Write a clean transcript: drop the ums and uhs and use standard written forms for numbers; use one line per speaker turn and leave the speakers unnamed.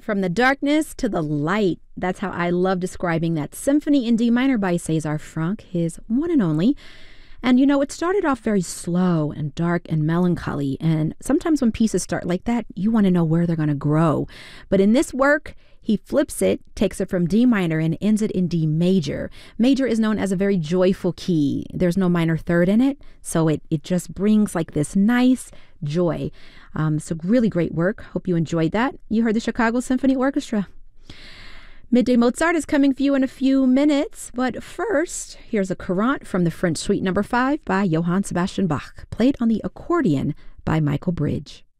From the darkness to the light. That's how I love describing that symphony in D minor by César Franck, his one and only. And it started off very slow and dark and melancholy. And sometimes when pieces start like that, you want to know where they're going to grow. But in this work, he flips it, takes it from D minor and ends it in D major. Major is known as a very joyful key. There's no minor third in it. So it just brings like this nice joy. So really great work. Hope you enjoyed that. You heard the Chicago Symphony Orchestra. Midday Mozart is coming for you in a few minutes, but first, here's a Courant from the French Suite No. 5 by Johann Sebastian Bach, played on the accordion by Michael Bridge.